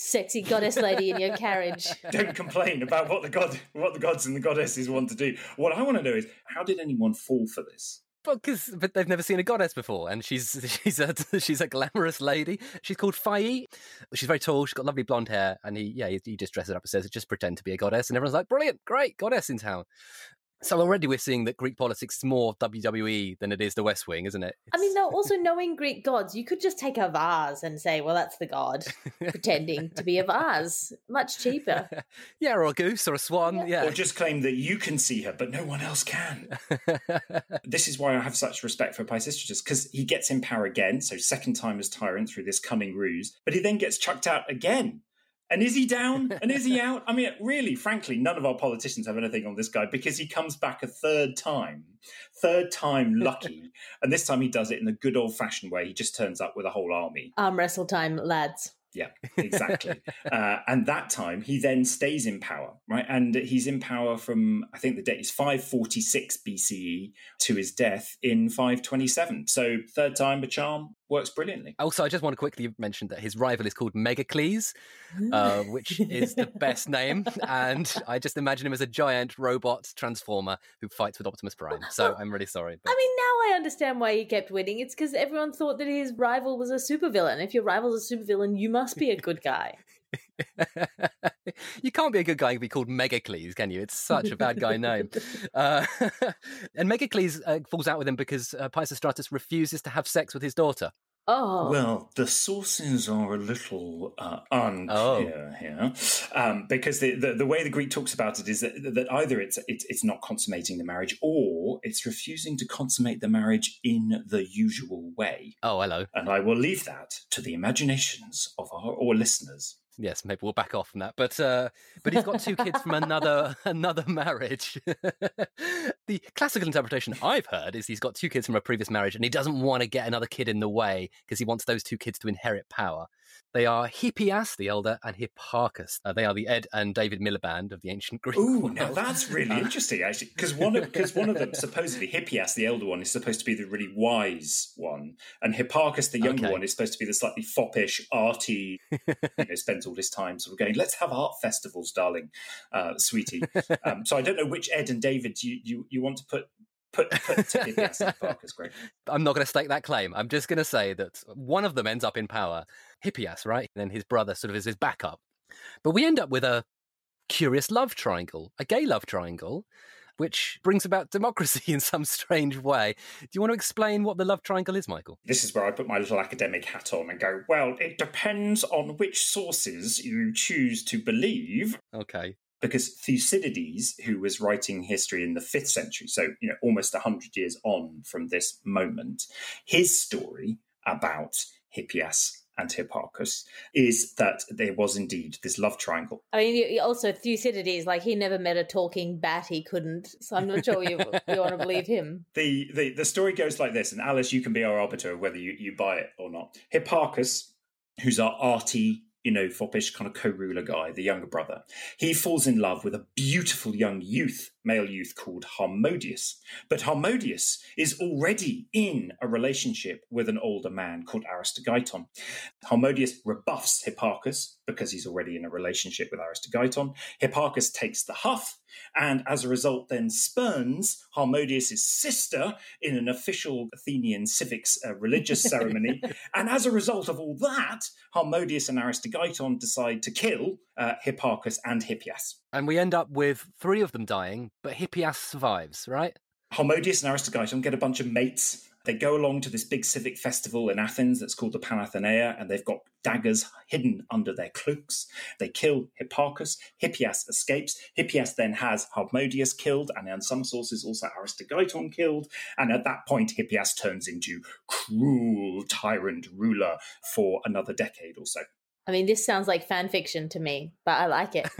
sexy goddess lady in your carriage. Don't complain about what the gods and the goddesses want to do. What I want to know is, how did anyone fall for this? But they've never seen a goddess before, and she's a glamorous lady. She's called Faye. She's very tall. She's got lovely blonde hair, and he just dresses up and says, "Just pretend to be a goddess," and everyone's like, "Brilliant, great, goddess in town." So already we're seeing that Greek politics is more WWE than it is the West Wing, isn't it? I mean, though, also knowing Greek gods, you could just take a vase and say, well, that's the god pretending to be a vase. Much cheaper. Yeah, or a goose or a swan, yeah. Or just claim that you can see her, but no one else can. This is why I have such respect for Pisistratus, because he gets in power again, so second time as tyrant through this cunning ruse, but he then gets chucked out again. And is he down? And is he out? I mean, really, frankly, none of our politicians have anything on this guy because he comes back a third time lucky. And this time he does it in the good old-fashioned way. He just turns up with a whole army. Arm wrestle time, lads. Yeah, exactly. And that time he then stays in power, right? And he's in power from, I think the date is 546 BCE to his death in 527. So third time, a charm, works brilliantly. Also, I just want to quickly mention that his rival is called Megacles, which is the best name. And I just imagine him as a giant robot transformer who fights with Optimus Prime. So I'm really sorry. But... I mean, now I understand why he kept winning. It's because everyone thought that his rival was a supervillain. If your rival's a supervillain, you must be a good guy. You can't be a good guy and be called Megacles, can you? It's such a bad guy name. And Megacles falls out with him because Pisistratus refuses to have sex with his daughter. Oh. Well, the sources are a little unclear here, because the way the Greek talks about it is that either it's not consummating the marriage, or it's refusing to consummate the marriage in the usual way. Oh, hello. And I will leave that to the imaginations of our listeners. Yes, maybe we'll back off from that. But he's got two kids from another marriage. The classical interpretation I've heard is he's got two kids from a previous marriage and he doesn't want to get another kid in the way because he wants those two kids to inherit power. They are Hippias, the elder, and Hipparchus. They are the Ed and David Miliband of the ancient Greek world. Ooh, now that's really interesting, actually, because one of them, supposedly Hippias, the elder one, is supposed to be the really wise one, and Hipparchus, the younger one, is supposed to be the slightly foppish, arty, spends all this time sort of going, let's have art festivals, darling, sweetie. So I don't know which Ed and David you want to put to Hippias and Hipparchus, Greg. I'm not going to stake that claim. I'm just going to say that one of them ends up in power, Hippias, right? And then his brother sort of is his backup. But we end up with a curious love triangle, a gay love triangle, which brings about democracy in some strange way. Do you want to explain what the love triangle is, Michael? This is where I put my little academic hat on and go, well, it depends on which sources you choose to believe. Okay. Because Thucydides, who was writing history in the 5th century, so almost 100 years on from this moment, his story about Hippias and Hipparchus is that there was indeed this love triangle. I mean, also Thucydides, he never met a talking bat, he couldn't. So I'm not sure you want to believe him. The story goes like this, and Alice, you can be our arbiter of whether you buy it or not. Hipparchus, who's our arty, foppish kind of co-ruler guy, the younger brother, he falls in love with a beautiful young male youth called Harmodius. But Harmodius is already in a relationship with an older man called Aristogeiton. Harmodius rebuffs Hipparchus because he's already in a relationship with Aristogeiton. Hipparchus takes the huff, and as a result then spurns Harmodius' sister in an official Athenian civics religious ceremony. And as a result of all that, Harmodius and Aristogeiton decide to kill Hipparchus and Hippias. And we end up with 3 of them dying, but Hippias survives, right? Harmodius and Aristogeiton get a bunch of mates. They go along to this big civic festival in Athens that's called the Panathenaea, and they've got daggers hidden under their cloaks. They kill Hipparchus. Hippias escapes. Hippias then has Harmodius killed, and in some sources also Aristogeiton killed. And at that point, Hippias turns into cruel tyrant ruler for another decade or so. I mean, this sounds like fan fiction to me, but I like it.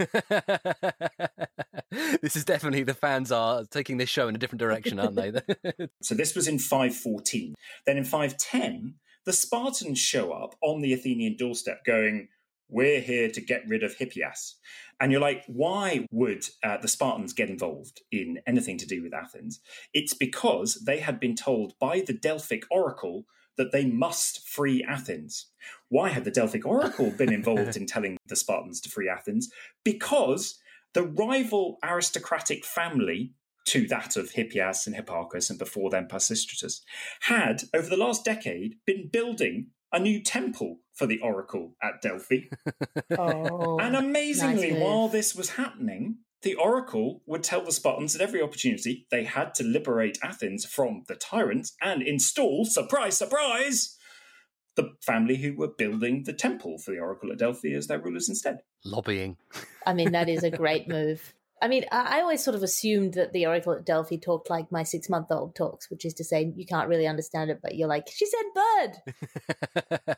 This is definitely, the fans are taking this show in a different direction, aren't they? So this was in 514. Then in 510, the Spartans show up on the Athenian doorstep going, we're here to get rid of Hippias. And you're like, why would the Spartans get involved in anything to do with Athens? It's because they had been told by the Delphic oracle that they must free Athens. Why had the Delphic oracle been involved in telling the Spartans to free Athens? Because the rival aristocratic family to that of Hippias and Hipparchus, and before them Pisistratus, had, over the last decade, been building a new temple for the oracle at Delphi. And amazingly, nice while this was happening, the oracle would tell the Spartans at every opportunity they had to liberate Athens from the tyrants and install, surprise, surprise, the family who were building the temple for the oracle at Delphi as their rulers instead. Lobbying. I mean, that is a great move. I mean, I always sort of assumed that the oracle at Delphi talked like my 6-month-old talks, which is to say you can't really understand it, but you're like, she said bird.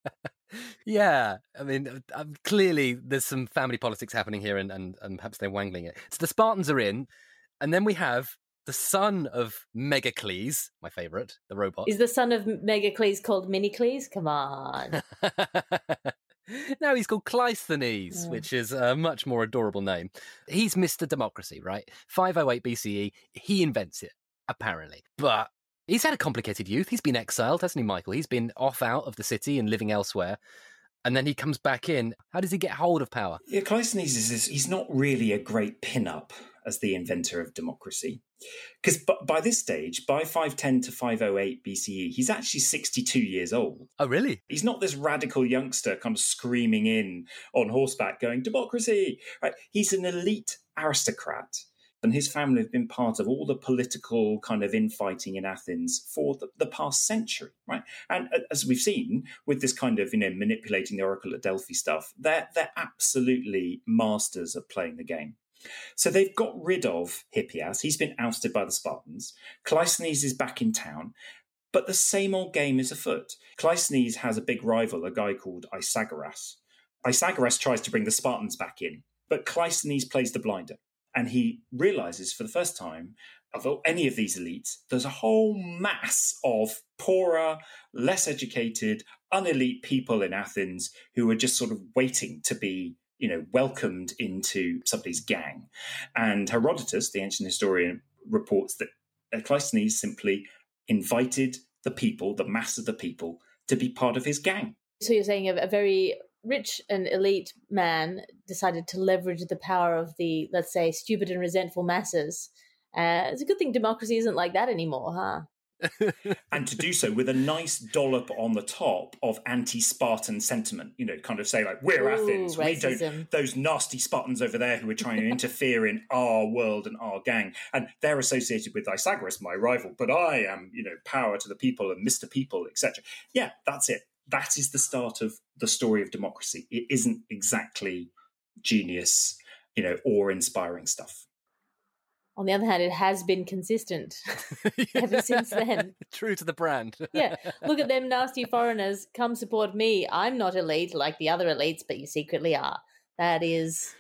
Yeah, I mean, clearly there's some family politics happening here, and perhaps they're wangling it. So the Spartans are in, and then we have the son of Megacles, my favourite, the robot. Is the son of Megacles called Minicles? Come on. No, he's called Cleisthenes, which is a much more adorable name. He's Mr. Democracy, right? 508 BCE, he invents it, apparently. But he's had a complicated youth. He's been exiled, hasn't he, Michael? He's been off out of the city and living elsewhere. And then he comes back in. How does he get hold of power? Yeah, Cleisthenes he's not really a great pin-up as the inventor of democracy. Because by this stage, by 510 to 508 BCE, he's actually 62 years old. Oh, really? He's not this radical youngster kind of screaming in on horseback going, democracy! Right? He's an elite aristocrat. And his family have been part of all the political kind of infighting in Athens for the past century, right? And as we've seen with this kind of, manipulating the oracle at Delphi stuff, they're absolutely masters at playing the game. So they've got rid of Hippias. He's been ousted by the Spartans. Cleisthenes is back in town. But the same old game is afoot. Cleisthenes has a big rival, a guy called Isagoras. Isagoras tries to bring the Spartans back in, but Cleisthenes plays the blinder. And he realizes for the first time, of any of these elites, there's a whole mass of poorer, less educated, unelite people in Athens who are just sort of waiting to be, welcomed into somebody's gang. And Herodotus, the ancient historian, reports that Cleisthenes simply invited the people, the mass of the people, to be part of his gang. So you're saying a very rich and elite man decided to leverage the power of the, let's say, stupid and resentful masses. It's a good thing democracy isn't like that anymore, huh? And to do so with a nice dollop on the top of anti-Spartan sentiment, kind of say like, we're Athens, racism. We don't, those nasty Spartans over there who are trying to interfere in our world and our gang. And they're associated with Isagoras, my rival, but I am, power to the people and Mr. People, etc. Yeah, that's it. That is the start of the story of democracy. It isn't exactly genius, awe-inspiring stuff. On the other hand, it has been consistent ever since then. True to the brand. Yeah. Look at them nasty foreigners. Come support me. I'm not elite like the other elites, but you secretly are. That is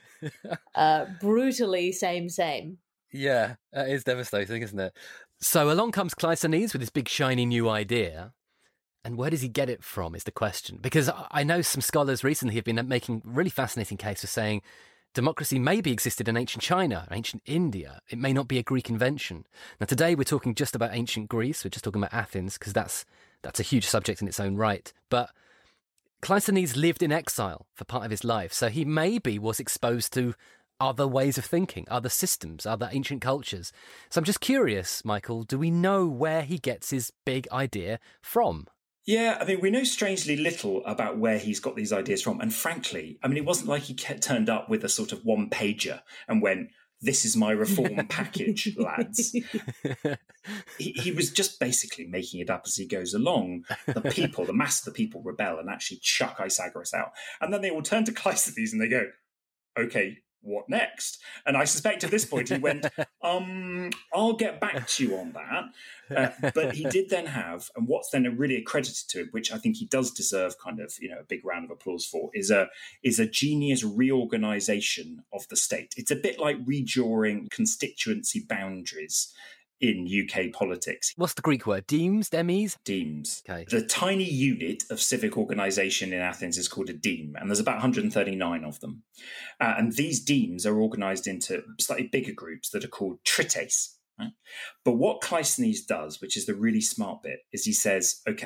brutally same. Yeah, that is devastating, isn't it? So along comes Cleisthenes with his big shiny new idea. And where does he get it from is the question. Because I know some scholars recently have been making really fascinating case for saying democracy maybe existed in ancient China, ancient India. It may not be a Greek invention. Now, today we're talking just about ancient Greece. We're just talking about Athens because that's a huge subject in its own right. But Cleisthenes lived in exile for part of his life. So he maybe was exposed to other ways of thinking, other systems, other ancient cultures. So I'm just curious, Michael, do we know where he gets his big idea from? Yeah, I mean, we know strangely little about where he's got these ideas from. And frankly, I mean, it wasn't like he turned up with a sort of one-pager and went, this is my reform package, lads. He was just basically making it up as he goes along. The people, the mass of the people rebel and actually chuck Isagoras out. And then they all turn to Cleisthenes and they go, okay, what next? And I suspect at this point he went, I'll get back to you on that. But he did then have, and what's then really accredited to him, which I think he does deserve kind of, a big round of applause for, is a genius reorganization of the state. It's a bit like redrawing constituency boundaries in UK politics. What's the Greek word? Demes? Demes. Okay. The tiny unit of civic organisation in Athens is called a deme, and there's about 139 of them. And these demes are organised into slightly bigger groups that are called trites. Right? But what Cleisthenes does, which is the really smart bit, is he says, okay,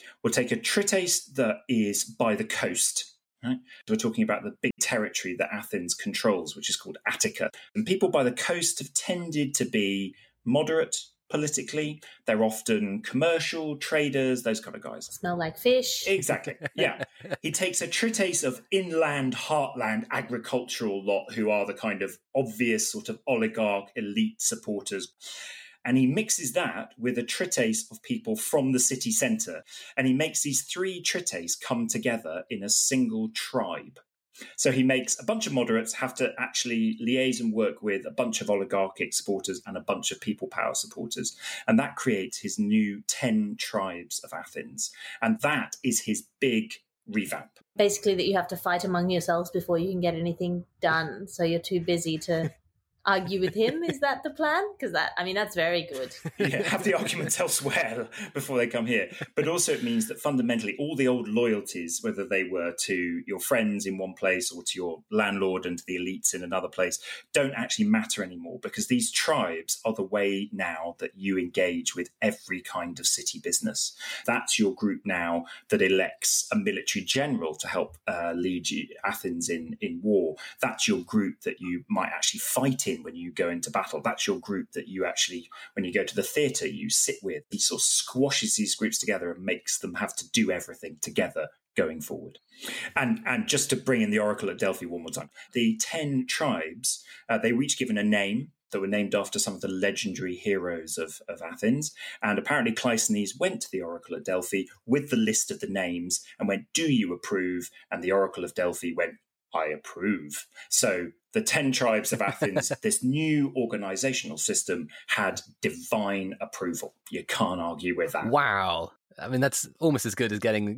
We'll take a trites that is by the coast. Right? We're talking about the big territory that Athens controls, which is called Attica. And people by the coast have tended to be moderate politically. They're often commercial, traders, those kind of guys. Smell like fish. Exactly, yeah. He takes a treatise of inland, heartland, agricultural lot who are the kind of obvious sort of oligarch elite supporters. And he mixes that with a treatise of people from the city centre. And he makes these three treatises come together in a single tribe. So he makes a bunch of moderates have to actually liaise and work with a bunch of oligarchic supporters and a bunch of people power supporters. And that creates his new 10 tribes of Athens. And that is his big revamp. Basically that you have to fight among yourselves before you can get anything done. So you're too busy to argue with him. Is that the plan? Because that's very good. Yeah, have the arguments elsewhere before they come here. But also it means that fundamentally all the old loyalties, whether they were to your friends in one place or to your landlord and to the elites in another place, don't actually matter anymore, because these tribes are the way now that you engage with every kind of city business. That's your group now that elects a military general to help lead Athens in war. That's your group that you might actually fight in when you go into battle. That's your group that you actually, when you go to the theatre, you sit with. He sort of squashes these groups together and makes them have to do everything together going forward. And just to bring in the Oracle at Delphi one more time, the 10 tribes, they were each given a name that were named after some of the legendary heroes of Athens. And apparently Cleisthenes went to the Oracle at Delphi with the list of the names and went, "Do you approve?" And the Oracle of Delphi went, "I approve." So the 10 tribes of Athens, this new organizational system, had divine approval. You can't argue with that. Wow. I mean, that's almost as good as getting,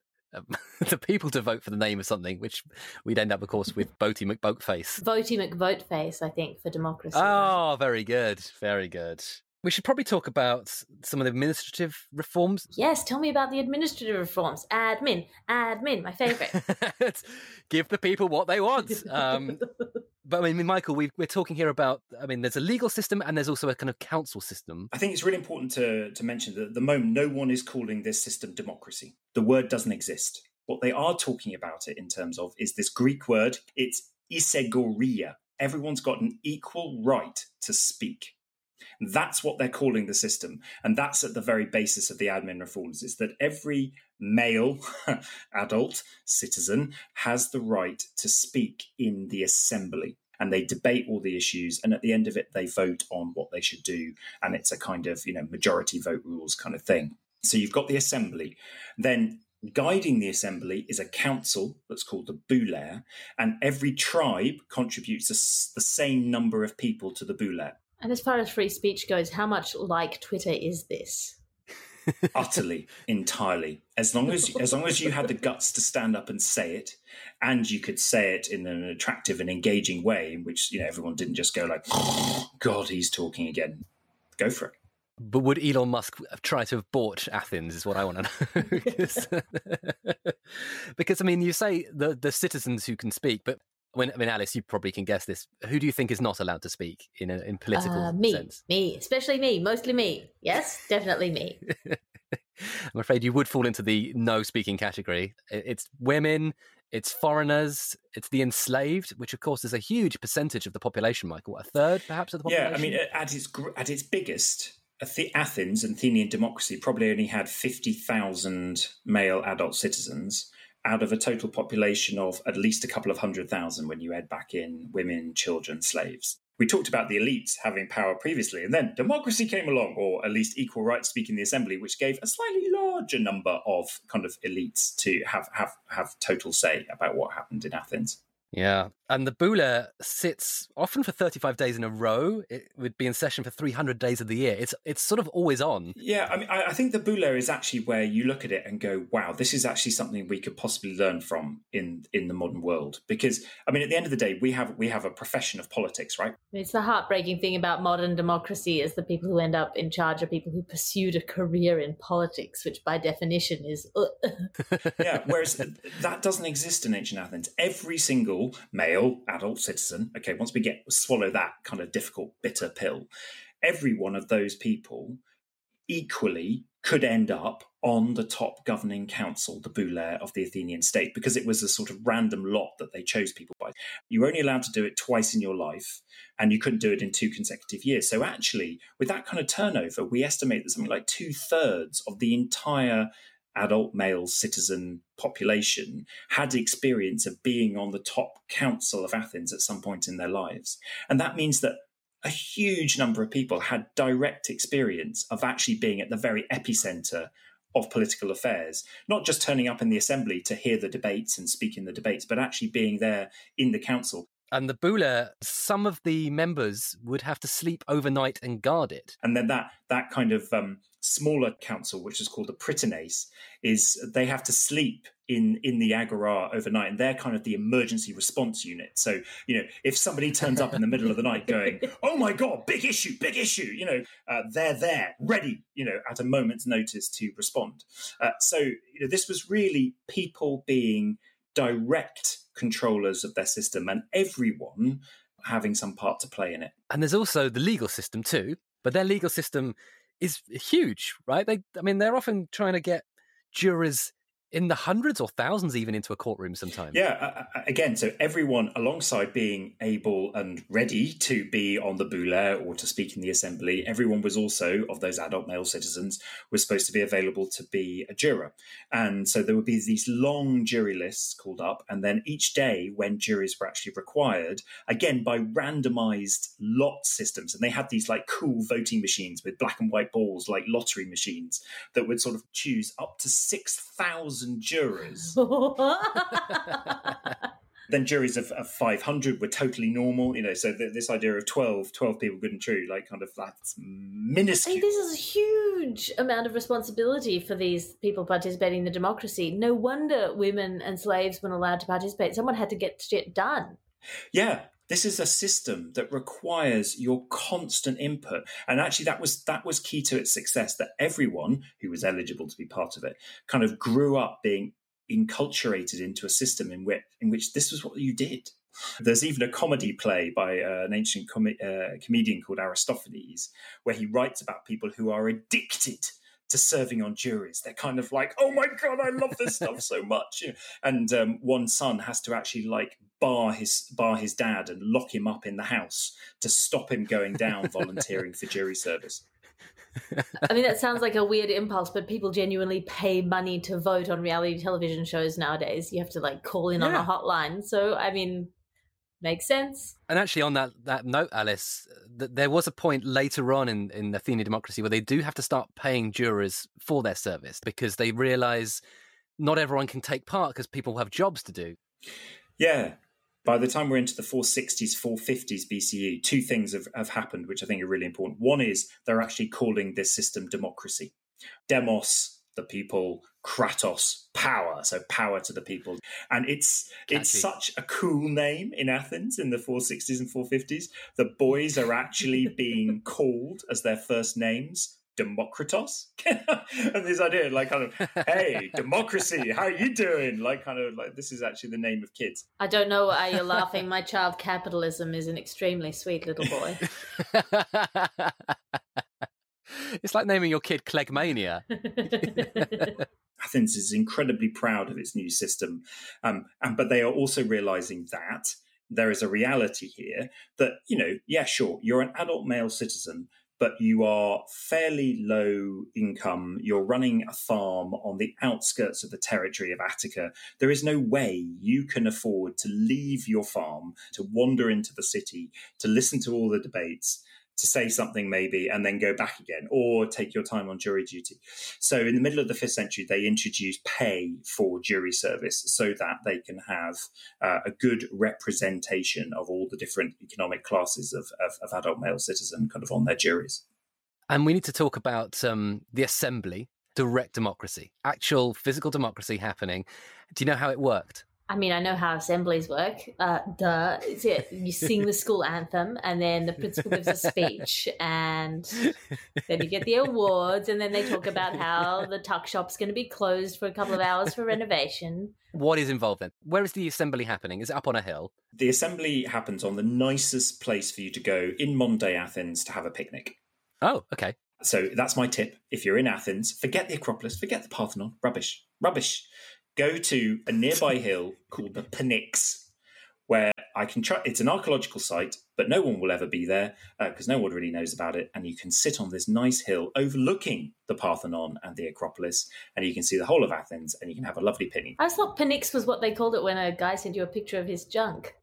the people to vote for the name of something, which we'd end up, of course, with Boaty McBoatface. Voty McVoteface, I think, for democracy. Oh, very good. Very good. We should probably talk about some of the administrative reforms. Yes, tell me about the administrative reforms. Admin, my favourite. Give the people what they want. But I mean, Michael, we're talking here about, there's a legal system and there's also a kind of council system. I think it's really important to mention that at the moment, no one is calling this system democracy. The word doesn't exist. What they are talking about it in terms of is this Greek word. It's isegoria. Everyone's got an equal right to speak. That's what they're calling the system. And that's at the very basis of the admin reforms, is that every male adult citizen has the right to speak in the assembly. And they debate all the issues. And at the end of it, they vote on what they should do. And it's a kind of, majority vote rules kind of thing. So you've got the assembly. Then guiding the assembly is a council that's called the boulere. And every tribe contributes the same number of people to the boulere. And as far as free speech goes, how much like Twitter is this? Utterly, entirely. As long as you had the guts to stand up and say it, and you could say it in an attractive and engaging way, in which everyone didn't just go like, "Oh, God, he's talking again." Go for it. But would Elon Musk try to have bought Athens is what I want to know. Because you say the citizens who can speak, but Alice, you probably can guess this. Who do you think is not allowed to speak in political sense? Me, especially me, mostly me. Yes, definitely me. I'm afraid you would fall into the no speaking category. It's women, it's foreigners, it's the enslaved, which of course is a huge percentage of the population, Michael. A third, perhaps, of the population? Yeah, at its biggest, Athens and Athenian democracy probably only had 50,000 male adult citizens out of a total population of at least a couple of 100,000 when you add back in women, children, slaves. We talked about the elites having power previously, and then democracy came along, or at least equal right to speak in the assembly, which gave a slightly larger number of kind of elites to have total say about what happened in Athens. Yeah. And the boulere sits often for 35 days in a row. It would be in session for 300 days of the year. It's sort of always on. Yeah, I think the boulere is actually where you look at it and go, wow, this is actually something we could possibly learn from in the modern world. Because, at the end of the day, we have a profession of politics, right? It's the heartbreaking thing about modern democracy is the people who end up in charge are people who pursued a career in politics, which by definition is... Yeah, whereas that doesn't exist in ancient Athens. Every single male adult citizen, okay, once we swallow that kind of difficult, bitter pill, every one of those people equally could end up on the top governing council, the boule of the Athenian state, because it was a sort of random lot that they chose people by. You were only allowed to do it twice in your life, and you couldn't do it in 2 consecutive years. So actually, with that kind of turnover, we estimate that something like 2/3 of the entire adult male citizen population had experience of being on the top council of Athens at some point in their lives. And that means that a huge number of people had direct experience of actually being at the very epicenter of political affairs, not just turning up in the assembly to hear the debates and speak in the debates, but actually being there in the council. And the boule, some of the members would have to sleep overnight and guard it. And then that kind of smaller council, which is called the Prytanes, is they have to sleep in the agora overnight, and they're kind of the emergency response unit. So, if somebody turns up in the middle of the night going, "Oh my God, big issue," they're there, ready, at a moment's notice to respond. So this was really people being direct controllers of their system, and everyone having some part to play in it. And there's also the legal system too, but their legal system is huge, right? They're often trying to get jurors in the hundreds or thousands even into a courtroom sometimes. Yeah, again, so everyone, alongside being able and ready to be on the boule or to speak in the assembly, everyone was also, of those adult male citizens, was supposed to be available to be a juror. And so there would be these long jury lists called up, and then each day when juries were actually required, again, by randomized lot systems, and they had these like cool voting machines with black and white balls, like lottery machines, that would sort of choose up to 6,000 jurors. Then juries of 500 were totally normal, so this idea of 12 people good and true, like kind of that's minuscule. This is a huge amount of responsibility for these people participating in the democracy. No wonder women and slaves weren't allowed to participate. Someone had to get shit done. Yeah. This is a system that requires your constant input. And actually that was key to its success, that everyone who was eligible to be part of it kind of grew up being enculturated into a system in which this was what you did. There's even a comedy play by an ancient comedian called Aristophanes, where he writes about people who are addicted to serving on juries. They're kind of like, "Oh my God, I love this stuff so much." And one son has to actually like bar his dad and lock him up in the house to stop him going down volunteering for jury service. That sounds like a weird impulse, but people genuinely pay money to vote on reality television shows nowadays. You have to like call in on a hotline. So, makes sense. And actually on that note, Alice, there was a point later on in Athenian democracy where they do have to start paying jurors for their service because they realise not everyone can take part because people have jobs to do. Yeah. By the time we're into the 460s, 450s BCE, 2 things have happened, which I think are really important. One is they're actually calling this system democracy. Demos, the people, kratos, power, so power to the people. And it's such a cool name in Athens in the 460s and 450s. The boys are actually being called as their first names Demokritos. And this idea, like kind of, "Hey, democracy, how are you doing?" Like kind of like this is actually the name of kids. I don't know why you're laughing. My child capitalism is an extremely sweet little boy. It's like naming your kid Clegmania. Athens is incredibly proud of its new system, but they are also realizing that there is a reality here that, sure, you're an adult male citizen, but you are fairly low income. You're running a farm on the outskirts of the territory of Attica. There is no way you can afford to leave your farm, to wander into the city, to listen to all the debates, to say something maybe, and then go back again, or take your time on jury duty. So in the middle of the 5th century, they introduced pay for jury service so that they can have a good representation of all the different economic classes of adult male citizen kind of on their juries. And we need to talk about the assembly, direct democracy, actual physical democracy happening. Do you know how it worked? I know how assemblies work. It's it. You sing the school anthem, and then the principal gives a speech, and then you get the awards, and then they talk about how the tuck shop's going to be closed for a couple of hours for renovation. What is involved then? Where is the assembly happening? Is it up on a hill? The assembly happens on the nicest place for you to go in modern-day Athens to have a picnic. Oh, okay. So that's my tip. If you're in Athens, forget the Acropolis, forget the Parthenon. Rubbish. Go to a nearby hill called the Pnyx, where I can try. It's an archaeological site, but no one will ever be there because no one really knows about it. And you can sit on this nice hill overlooking the Parthenon and the Acropolis, and you can see the whole of Athens, and you can have a lovely picnic. I thought Pnyx was what they called it when a guy sent you a picture of his junk.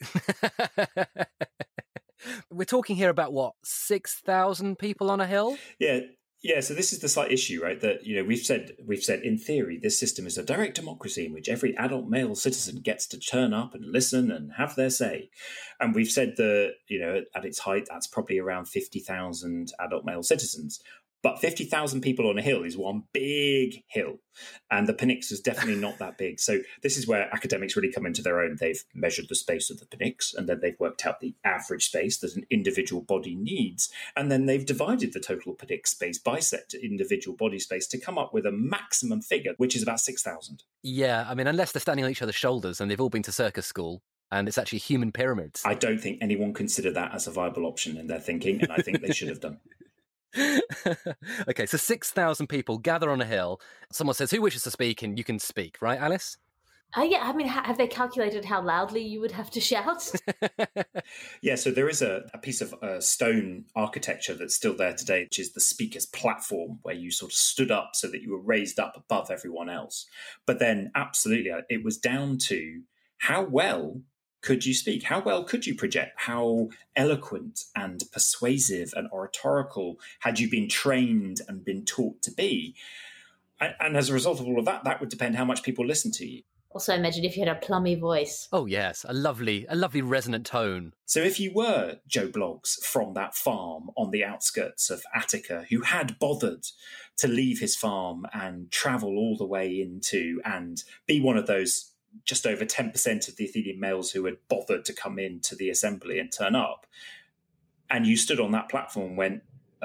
We're talking here about what, 6,000 people on a hill? Yeah. So this is the slight issue, right? That we've said in theory this system is a direct democracy in which every adult male citizen gets to turn up and listen and have their say. And we've said that at its height that's probably around 50,000 adult male citizens. But 50,000 people on a hill is one big hill. And the Pnyx was definitely not that big. So this is where academics really come into their own. They've measured the space of the Pnyx, and then they've worked out the average space that an individual body needs. And then they've divided the total Pnyx space by set individual body space to come up with a maximum figure, which is about 6,000. Yeah, I mean, unless they're standing on each other's shoulders and they've all been to circus school, and it's actually human pyramids. I don't think anyone considered that as a viable option in their thinking, and I think they should have done. Okay, so 6,000 people gather on a hill. Someone says, who wishes to speak? And you can speak, right, Alice? Yeah, I mean, have they calculated how loudly you would have to shout? Yeah, so there is a piece of stone architecture that's still there today, which is the speaker's platform, where you sort of stood up so that you were raised up above everyone else. But then, absolutely, it was down to how well could you speak? How well could you project? How eloquent and persuasive and oratorical had you been trained and been taught to be? And as a result of all of that, that would depend how much people listen to you. Also, imagine if you had a plummy voice. Oh, yes, a lovely resonant tone. So if you were Joe Bloggs from that farm on the outskirts of Attica, who had bothered to leave his farm and travel all the way into and be one of those just over 10% of the Athenian males who had bothered to come into the assembly and turn up, and you stood on that platform and went,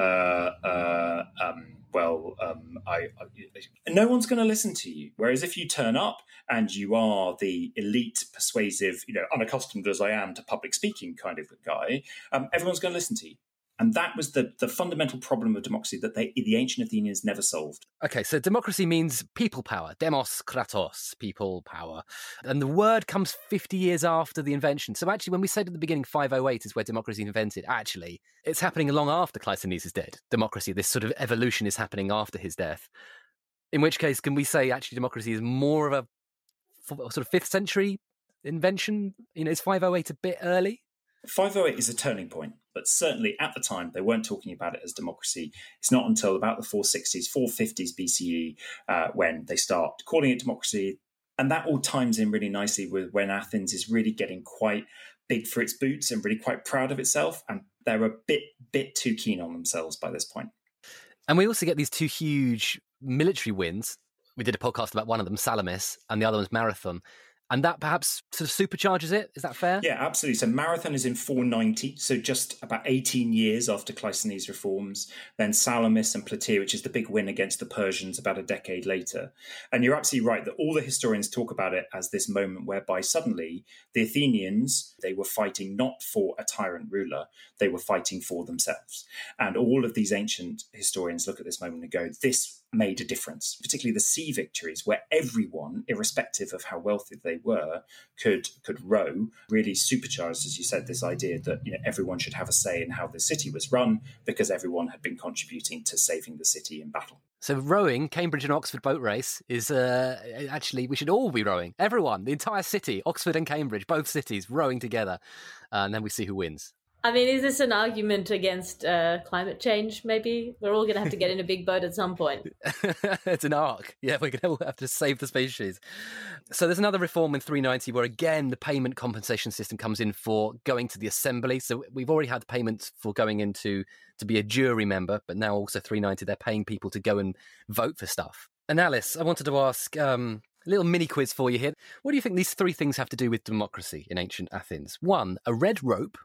no one's going to listen to you. Whereas if you turn up and you are the elite, persuasive, unaccustomed as I am to public speaking kind of guy, everyone's going to listen to you. And that was the fundamental problem of democracy that the ancient Athenians never solved. Okay, so democracy means people power. Demos kratos, people power. And the word comes 50 years after the invention. So actually, when we said at the beginning 508 is where democracy is invented, actually, it's happening long after Cleisthenes is dead. Democracy, this sort of evolution is happening after his death. In which case, can we say actually democracy is more of a sort of 5th century invention? Is 508 a bit early? 508 is a turning point, but certainly at the time they weren't talking about it as democracy. It's not until about the 460s, 450s BCE when they start calling it democracy. And that all times in really nicely with when Athens is really getting quite big for its boots and really quite proud of itself. And they're a bit too keen on themselves by this point. And we also get these two huge military wins. We did a podcast about one of them, Salamis, and the other one's Marathon. And that perhaps sort of supercharges it. Is that fair? Yeah, absolutely. So Marathon is in 490, so just about 18 years after Cleisthenes' reforms. Then Salamis and Plataea, which is the big win against the Persians about a decade later. And you're absolutely right that all the historians talk about it as this moment whereby suddenly the Athenians, they were fighting not for a tyrant ruler, they were fighting for themselves. And all of these ancient historians look at this moment and go, this made a difference, particularly the sea victories, where everyone, irrespective of how wealthy they were, could row, really supercharged, as you said, this idea that everyone should have a say in how the city was run because everyone had been contributing to saving the city in battle. So rowing, Cambridge and Oxford boat race is actually, we should all be rowing. Everyone, the entire city, Oxford and Cambridge, both cities rowing together. And then we see who wins. I mean, is this an argument against climate change, maybe? We're all going to have to get in a big boat at some point. It's an arc. Yeah, we're going to have to save the species. So there's another reform in 390 where, again, the payment compensation system comes in for going to the assembly. So we've already had the payments for going into to be a jury member, but now also 390, they're paying people to go and vote for stuff. And Alice, I wanted to ask a little mini quiz for you here. What do you think these three things have to do with democracy in ancient Athens? 1, a red rope.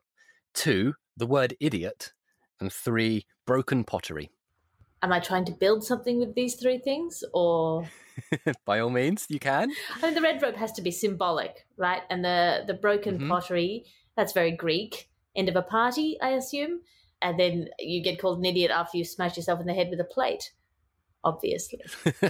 2, the word idiot. And 3, broken pottery. Am I trying to build something with these three things, or...? By all means, you can. I mean, the red rope has to be symbolic, right? And the broken pottery, that's very Greek. End of a party, I assume. and then you get called an idiot after you smash yourself in the head with a plate, obviously.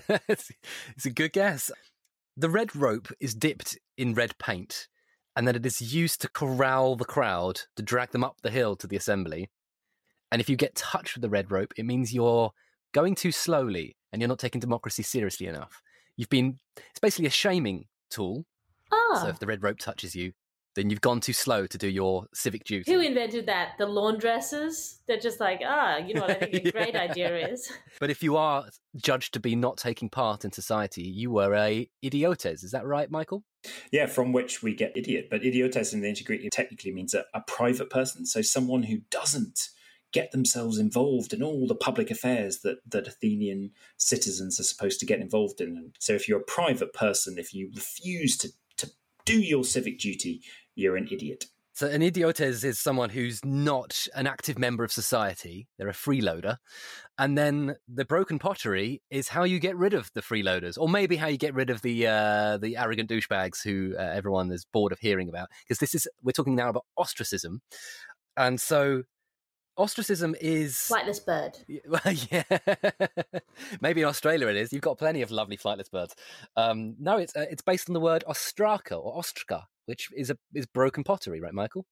It's a good guess. The red rope is dipped in red paint, and then it is used to corral the crowd, to drag them up the hill to the assembly. And if you get touched with the red rope, it means you're going too slowly and you're not taking democracy seriously enough. It's basically a shaming tool. So if the red rope touches you, then you've gone too slow to do your civic duty. Who invented that? The laundresses? They're just like, you know what I think a great idea is. But if you are judged to be not taking part in society, you were a idiotes. Is that right, Michael? Yeah, from which we get idiot. But idiotes in the Ancient Greek technically means a private person. So someone who doesn't get themselves involved in all the public affairs that Athenian citizens are supposed to get involved in. And so if you're a private person, if you refuse to do your civic duty, you're an idiot. So an idiotes is someone who's not an active member of society. They're a freeloader. And then the broken pottery is how you get rid of the freeloaders, or maybe how you get rid of the arrogant douchebags who everyone is bored of hearing about. Because we're talking now about ostracism. And so ostracism is... Flightless bird. Well, yeah. Maybe in Australia it is. You've got plenty of lovely flightless birds. No, it's based on the word ostraka or ostraka, which is broken pottery, right, Michael?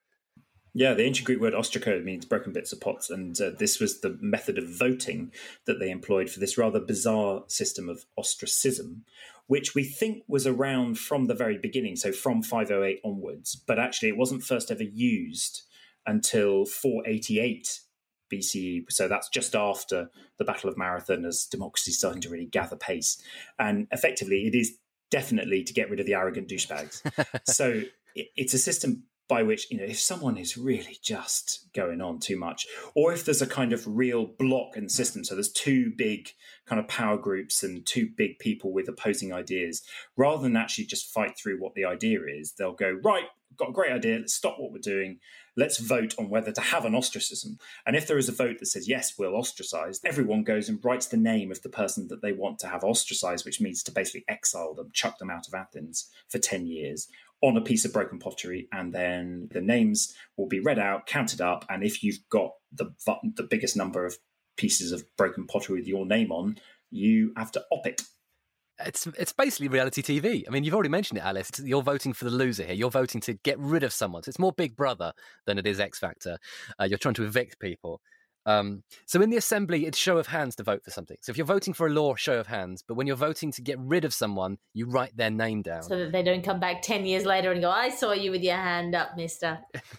Yeah, the ancient Greek word ostraka means broken bits of pots, and this was the method of voting that they employed for this rather bizarre system of ostracism, which we think was around from the very beginning, so from 508 onwards, but actually it wasn't first ever used until 488 BCE. So that's just after the Battle of Marathon, as democracy is starting to really gather pace. And effectively, it is definitely to get rid of the arrogant douchebags. So it's a system by which, if someone is really just going on too much, or if there's a kind of real block in the system, so there's two big kind of power groups and two big people with opposing ideas, rather than actually just fight through what the idea is, they'll go, right, got a great idea, let's stop what we're doing, let's vote on whether to have an ostracism. And if there is a vote that says, yes, we'll ostracize, everyone goes and writes the name of the person that they want to have ostracized, which means to basically exile them, chuck them out of Athens for 10 years on a piece of broken pottery. And then the names will be read out, counted up. And if you've got the biggest number of pieces of broken pottery with your name on, you have to op it. It's basically reality TV. I mean, you've already mentioned it, Alice. You're voting for the loser here. You're voting to get rid of someone. So it's more Big Brother than it is X Factor. You're trying to evict people. So in the assembly, it's show of hands to vote for something. So if you're voting for a law, show of hands. But when you're voting to get rid of someone, you write their name down. So that they don't come back 10 years later and go, I saw you with your hand up, mister.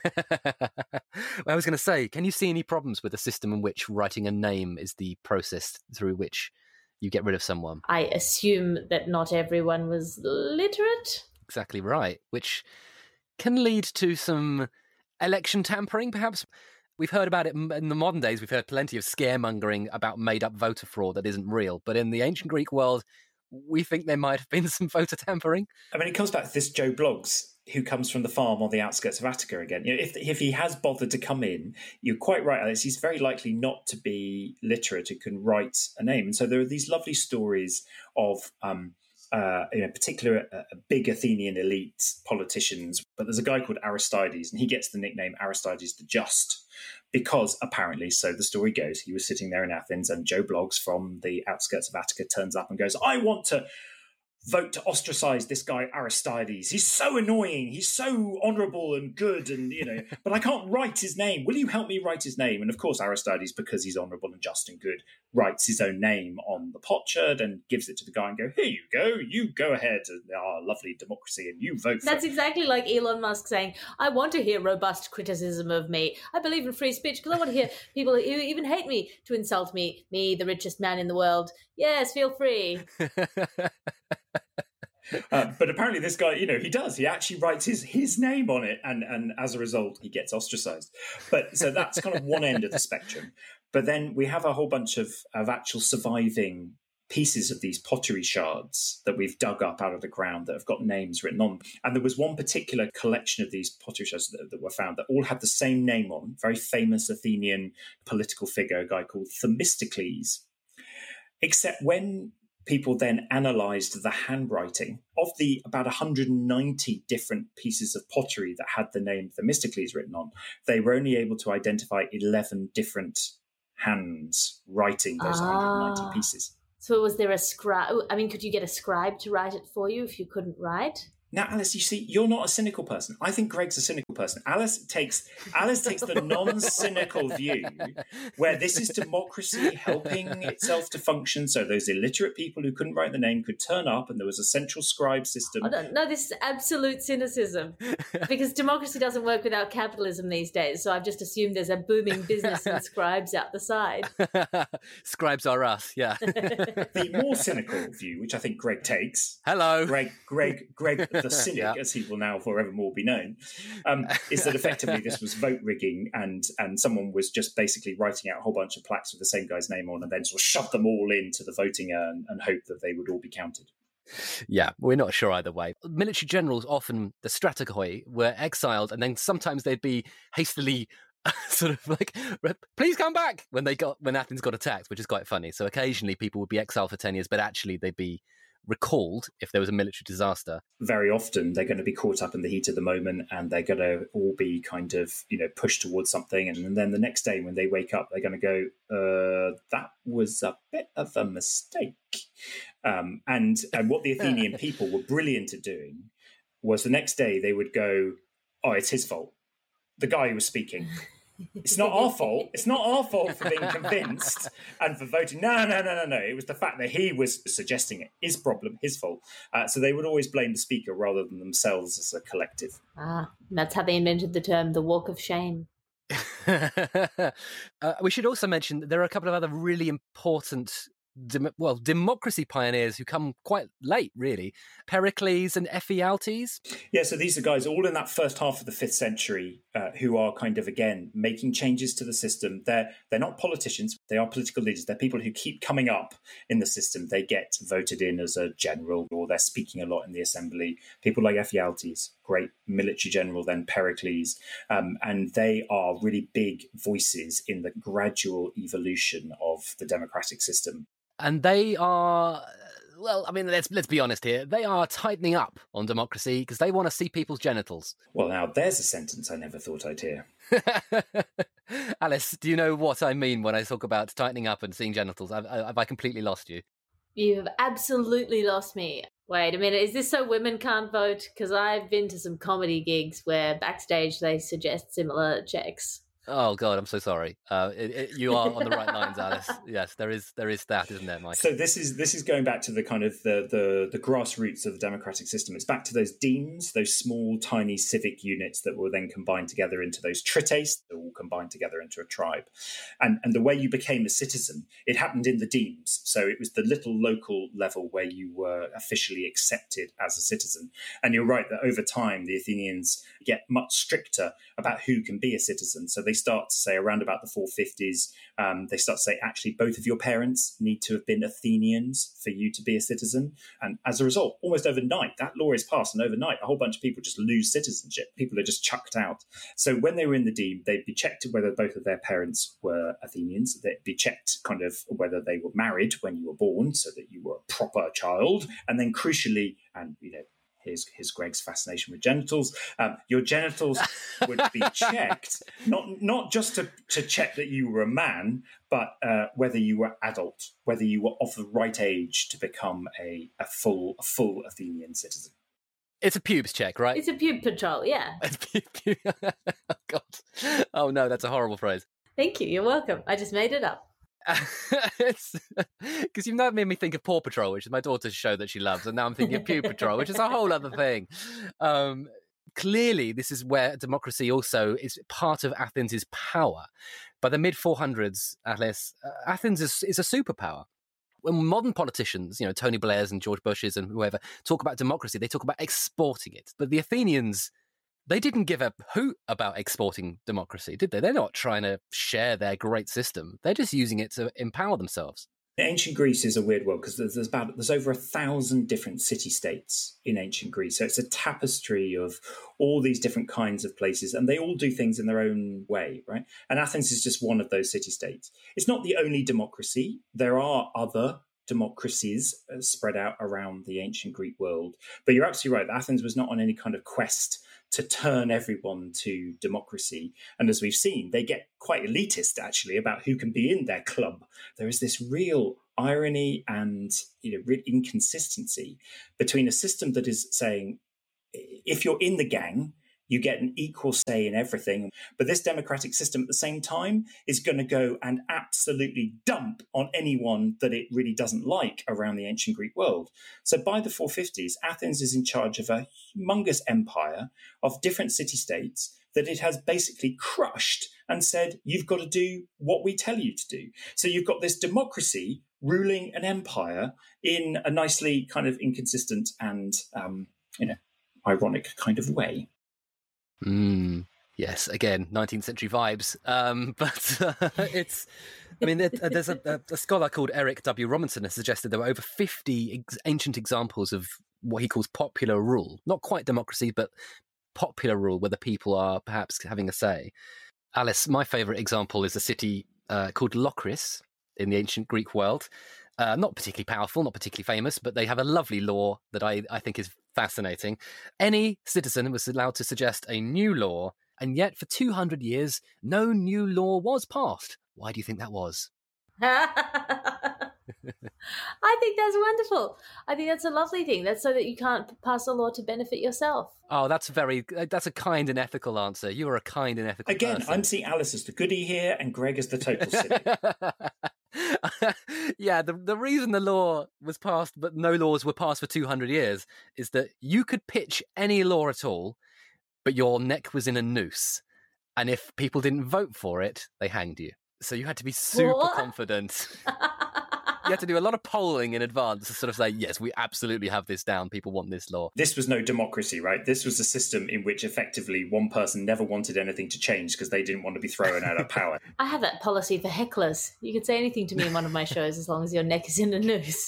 Well, I was going to say, can you see any problems with a system in which writing a name is the process through which you get rid of someone? I assume that not everyone was literate. Exactly right, which can lead to some election tampering, perhaps. We've heard about it in the modern days. We've heard plenty of scaremongering about made-up voter fraud that isn't real. But in the ancient Greek world, we think there might have been some voter tampering. I mean, it comes back to this Joe Bloggs, who comes from the farm on the outskirts of Attica again. If he has bothered to come in, you're quite right, Alex, he's very likely not to be literate who can write a name. And so there are these lovely stories of particular big Athenian elite politicians. But there's a guy called Aristides, and he gets the nickname Aristides the Just because apparently, so the story goes, he was sitting there in Athens and Joe Bloggs from the outskirts of Attica turns up and goes, I want to vote to ostracize this guy Aristides. He's so annoying. He's so honourable and good, and but I can't write his name. Will you help me write his name? And of course, Aristides, because he's honourable and just and good, writes his own name on the potsherd and gives it to the guy and go, here you go. You go ahead, our lovely democracy, and you vote for That's exactly like Elon Musk saying, I want to hear robust criticism of me. I believe in free speech because I want to hear people who even hate me to insult me, the richest man in the world. Yes, feel free. But apparently this guy, he does. He actually writes his name on it, and as a result, he gets ostracized. But so that's kind of one end of the spectrum. But then we have a whole bunch of actual surviving pieces of these pottery shards that we've dug up out of the ground that have got names written on. And there was one particular collection of these pottery shards that were found that all had the same name on, very famous Athenian political figure, a guy called Themistocles. Except when people then analysed the handwriting of the about 190 different pieces of pottery that had the name Themistocles written on. They were only able to identify 11 different hands writing those 190 pieces. So was there a scribe? I mean, could you get a scribe to write it for you if you couldn't write? Now, Alice, you see, you're not a cynical person. I think Greg's a cynical person. Alice takes the non-cynical view, where this is democracy helping itself to function. So those illiterate people who couldn't write the name could turn up, and there was a central scribe system. No, this is absolute cynicism, because democracy doesn't work without capitalism these days. So I've just assumed there's a booming business and scribes out the side. Scribes are us, yeah. The more cynical view, which I think Greg takes. Hello, Greg, the cynic, as he will now forevermore be known, is that effectively this was vote rigging, and someone was just basically writing out a whole bunch of plaques with the same guy's name on, and then sort of shoved them all into the voting urn and hoped that they would all be counted. Yeah, we're not sure either way. Military generals, often the strategoi, were exiled, and then sometimes they'd be hastily sort of like, please come back, when Athens got attacked, which is quite funny. So occasionally people would be exiled for 10 years, but actually they'd be recalled if there was a military disaster. Very often they're going to be caught up in the heat of the moment, and they're going to all be kind of, pushed towards something, and then the next day when they wake up, they're going to go, that was a bit of a mistake. And what the Athenian people were brilliant at doing was the next day they would go, oh, it's his fault, the guy who was speaking. It's not our fault. It's not our fault for being convinced and for voting. No. It was the fact that he was suggesting it. His problem, his fault. So they would always blame the speaker rather than themselves as a collective. That's how they invented the term the walk of shame. We should also mention that there are a couple of other really important democracy pioneers who come quite late, really. Pericles and Ephialtes. Yeah, so these are guys all in that first half of the 5th century who are kind of, again, making changes to the system. They're not politicians. They are political leaders. They're people who keep coming up in the system. They get voted in as a general, or they're speaking a lot in the assembly. People like Ephialtes, great military general, then Pericles. And they are really big voices in the gradual evolution of the democratic system. And they are, let's be honest here, they are tightening up on democracy because they want to see people's genitals. Well, now there's a sentence I never thought I'd hear. Alice, do you know what I mean when I talk about tightening up and seeing genitals? Have I completely lost you? You've absolutely lost me. Wait a minute, is this so women can't vote? Because I've been to some comedy gigs where backstage they suggest similar checks. Oh God, I'm so sorry. You are on the right lines, Alice. Yes, there is that, isn't there, Mike? So this is going back to the kind of the grassroots of the democratic system. It's back to those demes, those small, tiny civic units that were then combined together into those trites, that all combined together into a tribe. And the way you became a citizen, it happened in the demes. So it was the little local level where you were officially accepted as a citizen. And you're right that over time, the Athenians get much stricter about who can be a citizen. So they start to say around about the 450s, they start to say, actually, both of your parents need to have been Athenians for you to be a citizen. And as a result, almost overnight, that law is passed, and overnight, a whole bunch of people just lose citizenship. People are just chucked out. So when they were in the deme, they'd be checked whether both of their parents were Athenians. They'd be checked kind of whether they were married when you were born, so that you were a proper child. And then crucially, and here's Greg's fascination with genitals. Your genitals would be checked, not just to check that you were a man, but whether you were adult, whether you were of the right age to become a full Athenian citizen. It's a pubes check, right? It's a pube patrol, yeah. Oh, God. Oh, no, that's a horrible phrase. Thank you. You're welcome. I just made it up. Because you've now made me think of Paw Patrol, which is my daughter's show that she loves, and now I'm thinking of Pube Patrol, which is a whole other thing. Clearly, this is where democracy also is part of Athens' power. By the mid-400s, Athens is a superpower. When modern politicians, Tony Blair's and George Bush's and whoever, talk about democracy, they talk about exporting it. But the Athenians, they didn't give a hoot about exporting democracy, did they? They're not trying to share their great system. They're just using it to empower themselves. Ancient Greece is a weird world because there's over 1,000 different city-states in ancient Greece. So it's a tapestry of all these different kinds of places, and they all do things in their own way, right? And Athens is just one of those city-states. It's not the only democracy. There are other democracies spread out around the ancient Greek world. But you're absolutely right. Athens was not on any kind of quest to turn everyone to democracy. And as we've seen, they get quite elitist, actually, about who can be in their club. There is this real irony and real inconsistency between a system that is saying, if you're in the gang, you get an equal say in everything. But this democratic system at the same time is going to go and absolutely dump on anyone that it really doesn't like around the ancient Greek world. So by the 450s, Athens is in charge of a humongous empire of different city-states that it has basically crushed and said, you've got to do what we tell you to do. So you've got this democracy ruling an empire in a nicely kind of inconsistent and, ironic kind of way. Yes, again, 19th century vibes. But it's, I mean, there's a scholar called Eric W. Robinson has suggested there were over 50 ancient examples of what he calls popular rule. Not quite democracy, but popular rule, where the people are perhaps having a say. Alice, my favourite example is a city called Locris in the ancient Greek world. Not particularly powerful, not particularly famous, but they have a lovely law that I think is fascinating. Any citizen was allowed to suggest a new law, and yet for 200 years, no new law was passed. Why do you think that was? I think that's wonderful. I think that's a lovely thing. That's so that you can't pass a law to benefit yourself. Oh, that's a kind and ethical answer. You are a kind and ethical person. Again, I'm seeing Alice as the goody here and Greg as the total cynic. Yeah, the reason the law was passed, but no laws were passed for 200 years, is that you could pitch any law at all, but your neck was in a noose. And if people didn't vote for it, they hanged you. So you had to be super confident. You had to do a lot of polling in advance to sort of say, yes, we absolutely have this down. People want this law. This was no democracy, right? This was a system in which effectively one person never wanted anything to change because they didn't want to be thrown out of power. I have that policy for hecklers. You can say anything to me in one of my shows as long as your neck is in a noose.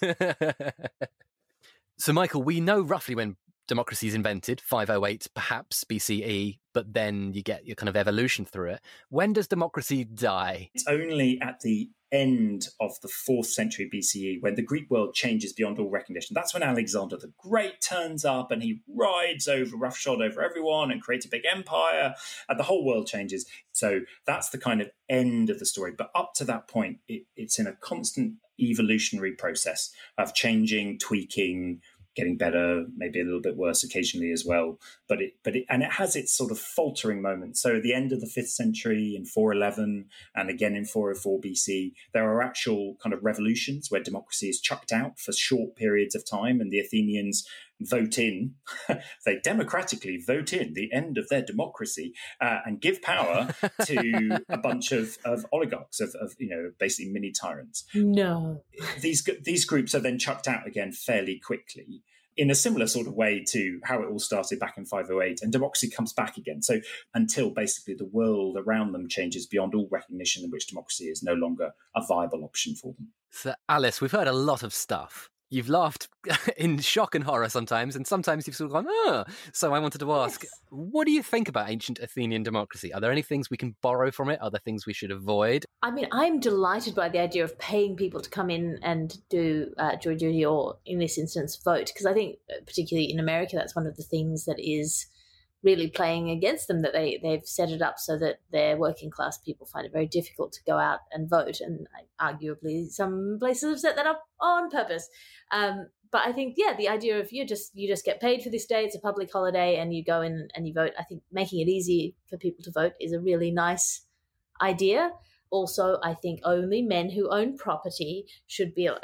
So, Michael, we know roughly when democracy is invented, 508 perhaps BCE, but then you get your kind of evolution through it. When does democracy die? It's only at the end of the 4th century BCE when the Greek world changes beyond all recognition. That's when Alexander the Great turns up and he rides over roughshod over everyone and creates a big empire, and the whole world changes. So that's the kind of end of the story. But up to that point, it's in a constant evolutionary process of changing, tweaking, getting better, maybe a little bit worse occasionally as well. But it has its sort of faltering moments. So at the end of the 5th century in 411 and again in 404 BC, there are actual kind of revolutions where democracy is chucked out for short periods of time, and the Athenians vote in, they democratically vote in the end of their democracy and give power to a bunch of oligarchs, of basically mini tyrants. No. These groups are then chucked out again fairly quickly, in a similar sort of way to how it all started back in 508, and democracy comes back again. So until basically the world around them changes beyond all recognition, in which democracy is no longer a viable option for them. So, Alice, we've heard a lot of stuff. You've laughed in shock and horror sometimes, and sometimes you've sort of gone, oh. So I wanted to ask, yes. What do you think about ancient Athenian democracy? Are there any things we can borrow from it? Are there things we should avoid? I mean, I'm delighted by the idea of paying people to come in and do jury duty, or in this instance, vote, because I think particularly in America, that's one of the things that is really playing against them, that they've set it up so that their working class people find it very difficult to go out and vote. And arguably some places have set that up on purpose. But I think, the idea of you just get paid for this day, it's a public holiday, and you go in and you vote. I think making it easy for people to vote is a really nice idea. Also, I think only men who own property should be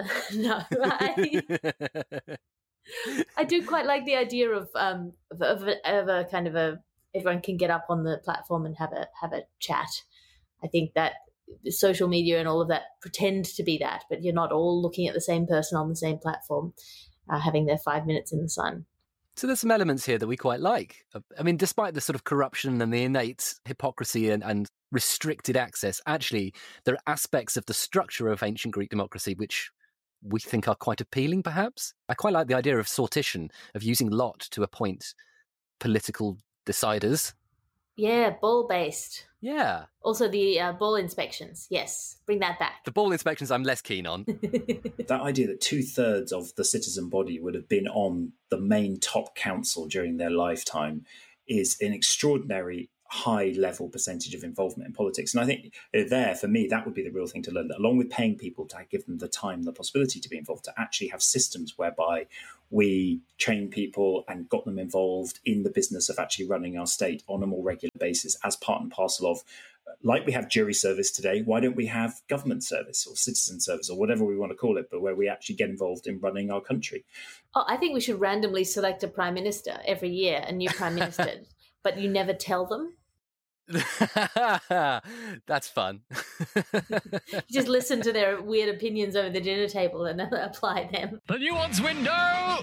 I do quite like the idea of a kind of a everyone can get up on the platform and have a chat. I think that social media and all of that pretend to be that, but you're not all looking at the same person on the same platform, having their 5 minutes in the sun. So there's some elements here that we quite like. I mean, despite the sort of corruption and the innate hypocrisy and restricted access, actually, there are aspects of the structure of ancient Greek democracy which we think are quite appealing, perhaps. I quite like the idea of sortition, of using lot to appoint political deciders. Yeah, ball-based. Yeah. Also the ball inspections. Yes, bring that back. The ball inspections I'm less keen on. That idea that 2/3 of the citizen body would have been on the main top council during their lifetime is an extraordinary high level percentage of involvement in politics. And I think there, for me, that would be the real thing to learn, along with paying people to give them the time, the possibility to be involved, to actually have systems whereby we train people and got them involved in the business of actually running our state on a more regular basis as part and parcel of, like we have jury service today, why don't we have government service or citizen service or whatever we want to call it, but where we actually get involved in running our country? Oh, I think we should randomly select a prime minister every year, a new prime minister, but you never tell them. That's fun. You just listen to their weird opinions over the dinner table and apply them. The Nuance Window!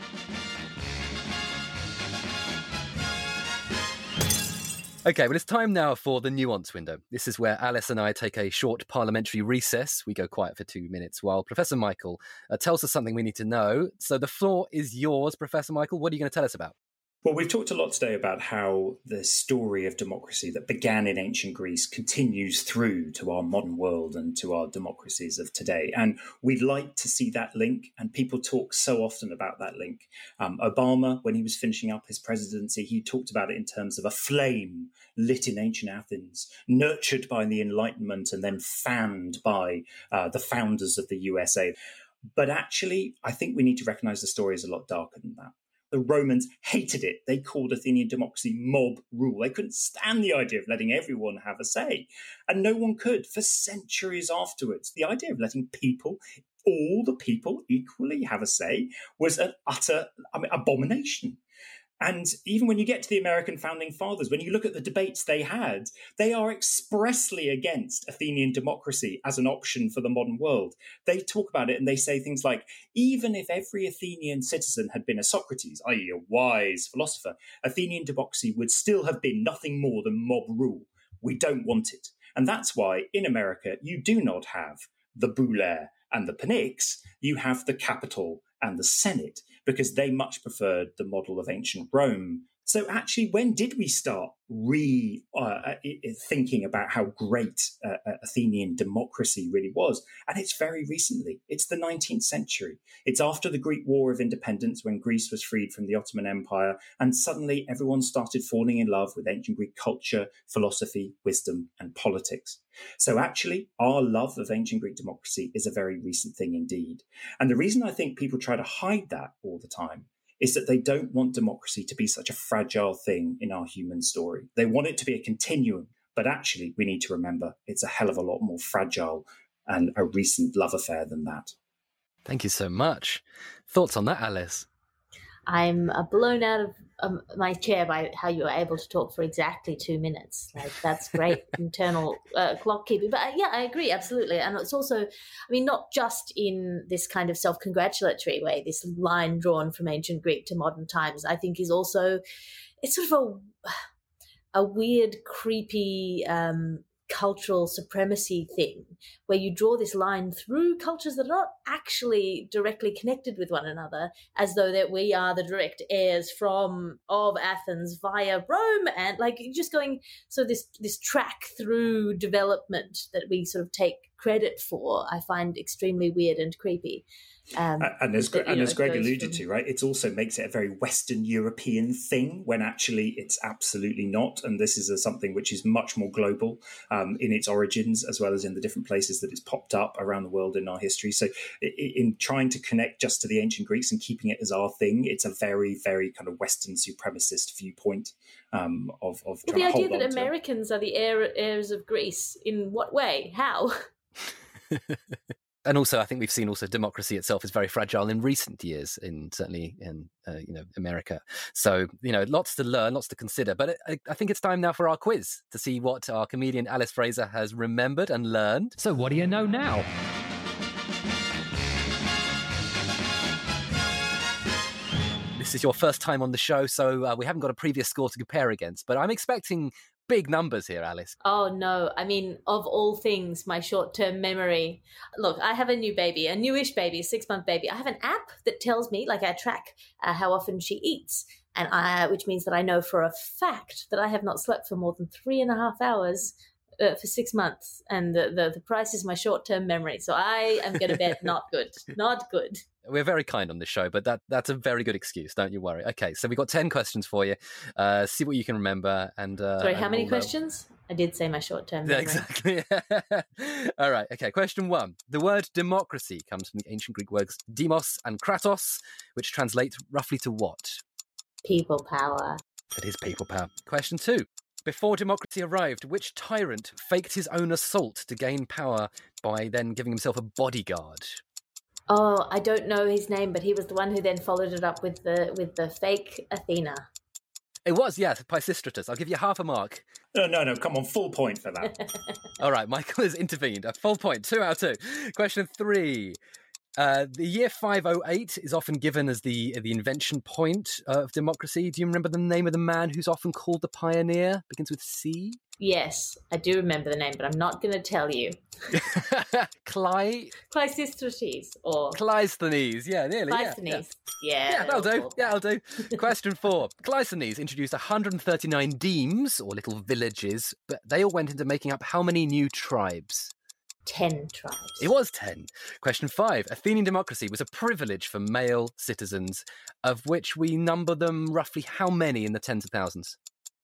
Okay, well, it's time now for the Nuance Window. This is where Alice and I take a short parliamentary recess. We go quiet for 2 minutes while Professor Michael tells us something we need to know. So the floor is yours, Professor Michael. What are you going to tell us about? Well, we've talked a lot today about how the story of democracy that began in ancient Greece continues through to our modern world and to our democracies of today. And we'd like to see that link, and people talk so often about that link. Obama, when he was finishing up his presidency, he talked about it in terms of a flame lit in ancient Athens, nurtured by the Enlightenment and then fanned by the founders of the USA. But actually, I think we need to recognize the story is a lot darker than that. The Romans hated it. They called Athenian democracy mob rule. They couldn't stand the idea of letting everyone have a say. And no one could for centuries afterwards. The idea of letting people, all the people, equally have a say was an utter abomination. And even when you get to the American founding fathers, when you look at the debates they had, they are expressly against Athenian democracy as an option for the modern world. They talk about it and they say things like, even if every Athenian citizen had been a Socrates, i.e. a wise philosopher, Athenian democracy would still have been nothing more than mob rule. We don't want it. And that's why in America, you do not have the boulè and the pnyx, you have the Capitol and the Senate, because they much preferred the model of ancient Rome. So actually, when did we start thinking about how great Athenian democracy really was? And it's very recently. It's the 19th century. It's after the Greek War of Independence, when Greece was freed from the Ottoman Empire, and suddenly everyone started falling in love with ancient Greek culture, philosophy, wisdom, and politics. So actually, our love of ancient Greek democracy is a very recent thing indeed. And the reason I think people try to hide that all the time is that they don't want democracy to be such a fragile thing in our human story. They want it to be a continuum, but actually we need to remember it's a hell of a lot more fragile and a recent love affair than that. Thank you so much. Thoughts on that, Alice? I'm blown out of my chair by how you were able to talk for exactly 2 minutes. Like, that's great internal clock keeping. But yeah, I agree, absolutely. And it's also, I mean, not just in this kind of self-congratulatory way, this line drawn from ancient Greek to modern times, I think is also, it's sort of a weird, creepy cultural supremacy thing where you draw this line through cultures that are not actually directly connected with one another, as though that we are the direct heirs of Athens via Rome, and like just going, so this track through development that we sort of take credit for, I find extremely weird and creepy. And as Greg alluded to, right, it also makes it a very Western European thing when actually it's absolutely not. And this is something which is much more global in its origins, as well as in the different places that it's popped up around the world in our history. So in trying to connect just to the ancient Greeks and keeping it as our thing, it's a very, very kind of Western supremacist viewpoint of the idea that Americans are the heirs of Greece. In what way? How? And also, I think we've seen also democracy itself is very fragile in recent years, certainly in America. So lots to learn, lots to consider. But I think it's time now for our quiz to see what our comedian Alice Fraser has remembered and learned. So, what do you know now? This is your first time on the show, so we haven't got a previous score to compare against. But I'm expecting big numbers here, Alice. Oh, no. I mean, of all things, my short-term memory. Look, I have a new baby, a newish baby, a 6-month baby. I have an app that tells me, like I track how often she eats. which means that I know for a fact that I have not slept for more than 3.5 hours for 6 months, and the price is my short-term memory. So I am going to bet not good. Not good. We're very kind on this show, but that's a very good excuse. Don't you worry. Okay, so we've got 10 questions for you. See what you can remember. And sorry, how many questions? I did say my short-term memory. Exactly. All right. Okay. Question 1. The word democracy comes from the ancient Greek words demos and kratos, which translate roughly to what? People power. It is people power. Question 2. Before democracy arrived, which tyrant faked his own assault to gain power by then giving himself a bodyguard? Oh, I don't know his name, but he was the one who then followed it up with the fake Athena. It was, yes, Pisistratus. I'll give you half a mark. No, come on, full point for that. All right, Michael has intervened. A full point, 2 out of 2. Question 3. The year 508 is often given as the invention point of democracy. Do you remember the name of the man who's often called the pioneer? Begins with C? Yes, I do remember the name, but I'm not going to tell you. Cleisthenes or Cleisthenes, yeah, nearly. Cleisthenes. Yeah, that'll do. Yeah, I'll do. Question 4. Cleisthenes introduced 139 demes, or little villages, but they all went into making up how many new tribes? 10 tribes. It was 10. Question 5. Athenian democracy was a privilege for male citizens, of which we number them roughly how many in the tens of thousands?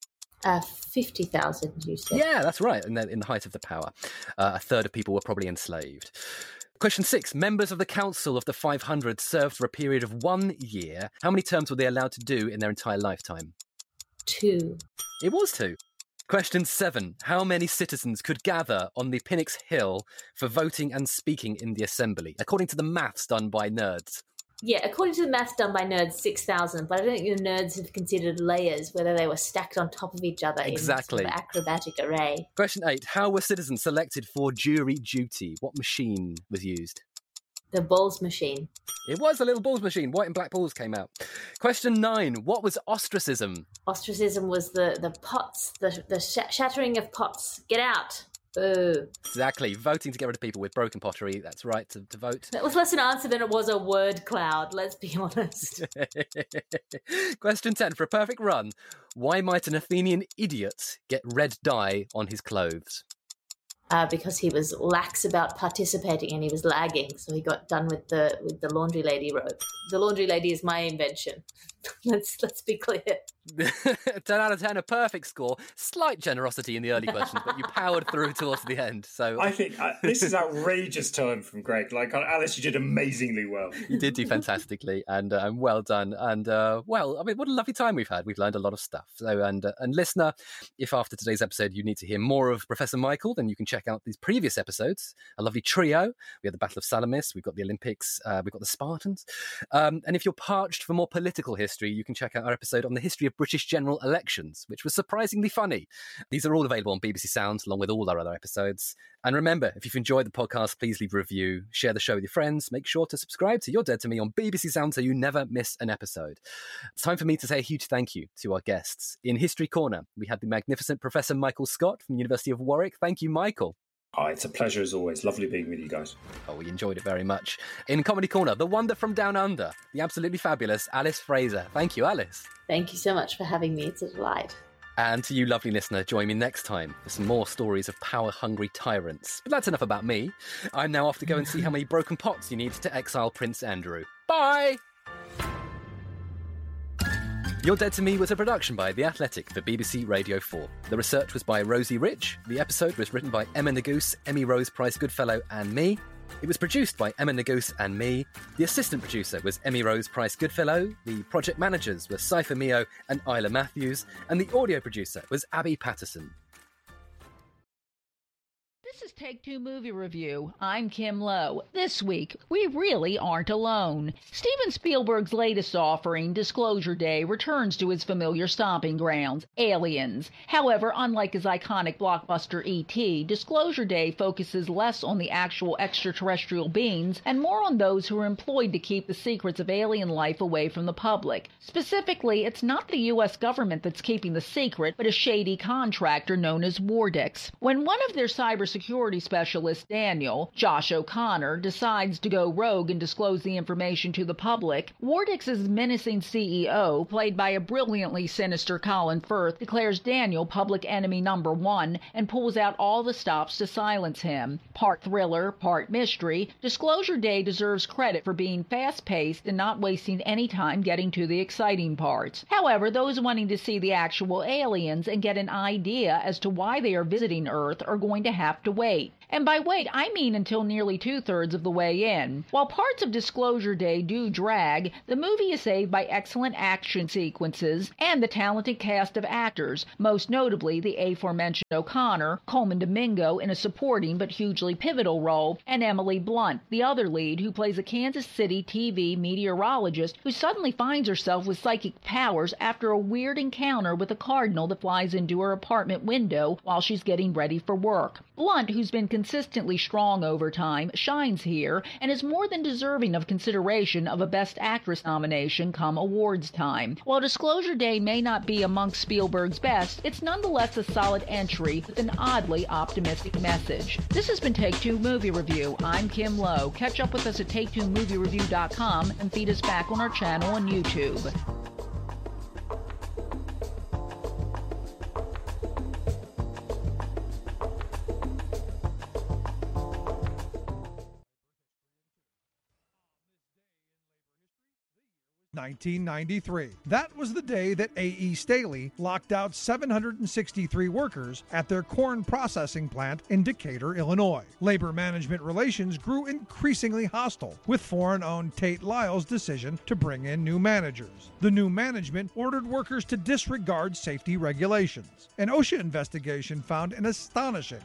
50,000, you said. Yeah, that's right, in the height of the power. A third of people were probably enslaved. Question 6. Members of the Council of the 500 served for a period of 1 year. How many terms were they allowed to do in their entire lifetime? 2. It was 2. Question 7. How many citizens could gather on the Pnyx Hill for voting and speaking in the assembly, according to the maths done by nerds? Yeah, according to the maths done by nerds, 6,000, but I don't think the nerds have considered layers, whether they were stacked on top of each other exactly. in sort of acrobatic array. Question 8. How were citizens selected for jury duty? What machine was used? The balls machine. It was a little balls machine. White and black balls came out. Question 9. What was ostracism? Ostracism was the pots, the shattering of pots. Get out. Boo. Exactly. Voting to get rid of people with broken pottery. That's right, to vote. That was less an answer than it was a word cloud, let's be honest. Question 10. For a perfect run, why might an Athenian idiot get red dye on his clothes? Because he was lax about participating and he was lagging, so he got done with the laundry lady robe. The laundry lady is my invention. Let's be clear. 10 out of 10, a perfect score. Slight generosity in the early questions, but you powered through towards the end. So I think this is outrageous time from Greg. Like, Alice, you did amazingly well. You did do fantastically, and well done. And well, I mean, what a lovely time we've had. We've learned a lot of stuff. So, and listener, if after today's episode you need to hear more of Professor Michael, then you can check out these previous episodes. A lovely trio. We had the Battle of Salamis. We've got the Olympics. We've got the Spartans. And if you're parched for more political history, you can check out our episode on the history of British general elections, which was surprisingly funny. These are all available on BBC Sounds, along with all our other episodes. And remember, if you've enjoyed the podcast, please leave a review, share the show with your friends, make sure to subscribe to You're Dead to Me on BBC Sounds so you never miss an episode. It's time for me to say a huge thank you to our guests. In History Corner, we had the magnificent Professor Michael Scott from the University of Warwick. Thank you, Michael. Oh, it's a pleasure as always. Lovely being with you guys. Oh, we enjoyed it very much. In Comedy Corner, the wonder from down under, the absolutely fabulous Alice Fraser. Thank you, Alice. Thank you so much for having me. It's a delight. And to you, lovely listener, join me next time for some more stories of power-hungry tyrants. But that's enough about me. I'm now off to go and see how many broken pots you need to exile Prince Andrew. Bye! You're Dead to Me was a production by The Athletic for BBC Radio 4. The research was by Rosie Rich. The episode was written by Emma Nagoose, Emmy Rose Prize Goodfellow, and me. It was produced by Emma Nagoose and me. The assistant producer was Emmy Rose Price Goodfellow. The project managers were Cypher Mio and Isla Matthews. And the audio producer was Abby Patterson. This is Take Two Movie Review. I'm Kim Lowe. This week, we really aren't alone. Steven Spielberg's latest offering, Disclosure Day, returns to his familiar stomping grounds, Aliens. However, unlike his iconic blockbuster E.T., Disclosure Day focuses less on the actual extraterrestrial beings and more on those who are employed to keep the secrets of alien life away from the public. Specifically, it's not the U.S. government that's keeping the secret, but a shady contractor known as Wardix. When one of their cybersecurity security specialist Daniel, Josh O'Connor, decides to go rogue and disclose the information to the public, Wardix's menacing CEO, played by a brilliantly sinister Colin Firth, declares Daniel public enemy number one and pulls out all the stops to silence him. Part thriller, part mystery, Disclosure Day deserves credit for being fast-paced and not wasting any time getting to the exciting parts. However, those wanting to see the actual aliens and get an idea as to why they are visiting Earth are going to have to wait. And by wait, I mean until nearly 2/3 of the way in. While parts of Disclosure Day do drag, the movie is saved by excellent action sequences and the talented cast of actors, most notably the aforementioned O'Connor, Coleman Domingo in a supporting but hugely pivotal role, and Emily Blunt, the other lead, who plays a Kansas City TV meteorologist who suddenly finds herself with psychic powers after a weird encounter with a cardinal that flies into her apartment window while she's getting ready for work. Blunt, who's been consistently strong over time, shines here and is more than deserving of consideration of a Best Actress nomination come awards time. While Disclosure Day may not be amongst Spielberg's best, it's nonetheless a solid entry with an oddly optimistic message. This has been Take Two Movie Review. I'm Kim Lowe. Catch up with us at TakeTwoMovieReview.com and feed us back on our channel on YouTube. (1993). That was the day that A.E. Staley locked out 763 workers at their corn processing plant in Decatur, Illinois. Labor management relations grew increasingly hostile, with foreign-owned Tate Lyle's decision to bring in new managers. The new management ordered workers to disregard safety regulations. An OSHA investigation found an astonishing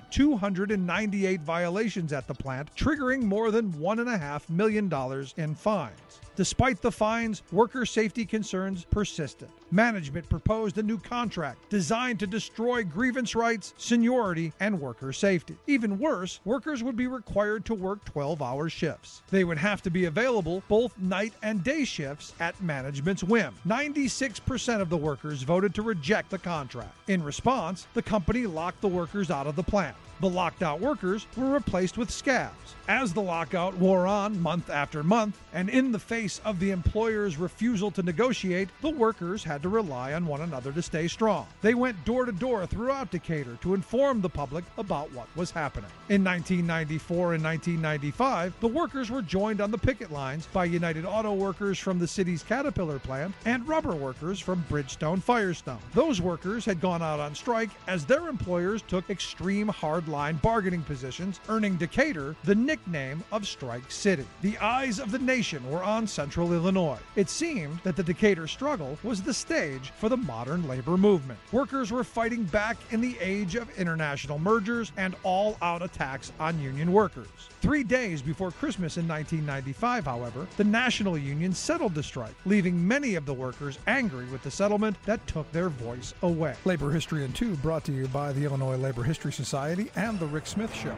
298 violations at the plant, triggering more than $1.5 million in fines. Despite the fines, worker safety concerns persisted. Management proposed a new contract designed to destroy grievance rights, seniority, and worker safety. Even worse, workers would be required to work 12-hour shifts. They would have to be available both night and day shifts at management's whim. 96% of the workers voted to reject the contract. In response, the company locked the workers out of the plant. The locked out workers were replaced with scabs. As the lockout wore on month after month, and in the face of the employer's refusal to negotiate, the workers had to rely on one another to stay strong. They went door to door throughout Decatur to inform the public about what was happening. In 1994 and 1995, the workers were joined on the picket lines by United Auto Workers from the city's Caterpillar plant and rubber workers from Bridgestone Firestone. Those workers had gone out on strike as their employers took extreme hard-line bargaining positions, earning Decatur the nickname of Strike City. The eyes of the nation were on Central Illinois. It seemed that the Decatur struggle was the stage for the modern labor movement. Workers were fighting back in the age of international mergers and all-out attacks on union workers. 3 days before Christmas in 1995, however, the National Union settled the strike, leaving many of the workers angry with the settlement that took their voice away. Labor History in 2 brought to you by the Illinois Labor History Society and The Rick Smith Show.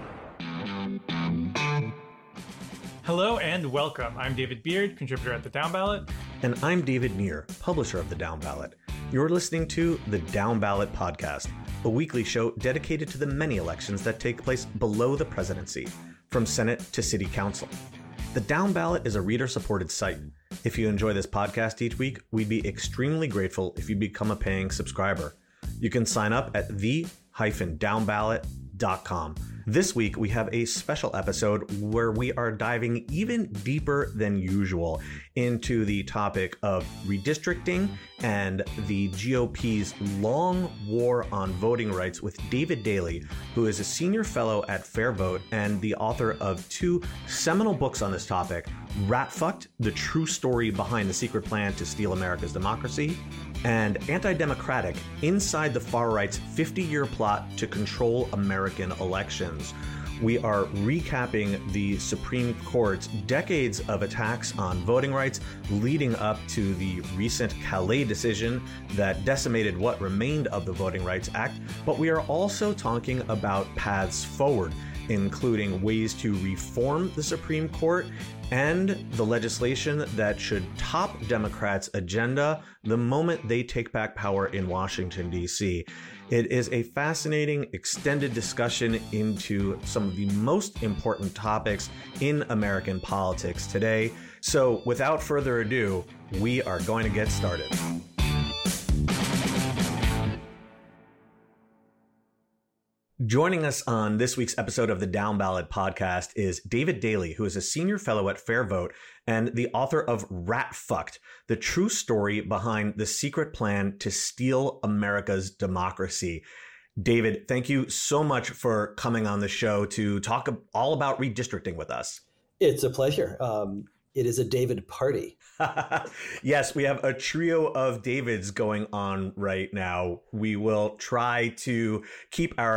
Hello and welcome. I'm David Beard, contributor at The Down Ballot. And I'm David Neer, publisher of The Down Ballot. You're listening to The Down Ballot Podcast, a weekly show dedicated to the many elections that take place below the presidency, from Senate to City Council. The Down Ballot is a reader-supported site. If you enjoy this podcast each week, we'd be extremely grateful if you become a paying subscriber. You can sign up at the-downballot.com. This week, we have a special episode where we are diving even deeper than usual into the topic of redistricting and the GOP's long war on voting rights with David Daley, who is a senior fellow at Fair Vote and the author of 2 seminal books on this topic, Rat-Fucked, The True Story Behind the Secret Plan to Steal America's Democracy, and Anti-Democratic, Inside the Far Right's 50-Year Plot to Control American Elections. We are recapping the Supreme Court's decades of attacks on voting rights leading up to the recent Calais decision that decimated what remained of the Voting Rights Act, but we are also talking about paths forward, including ways to reform the Supreme Court and the legislation that should top Democrats' agenda the moment they take back power in Washington, D.C. It is a fascinating, extended discussion into some of the most important topics in American politics today. So without further ado, we are going to get started. Joining us on this week's episode of the Down Ballot podcast is David Daley, who is a senior fellow at Fair Vote and the author of Rat Fucked, the true story behind the secret plan to steal America's democracy. David, thank you so much for coming on the show to talk all about redistricting with us. It's a pleasure. It is a David party. Yes, we have a trio of Davids going on right now. We will try to keep our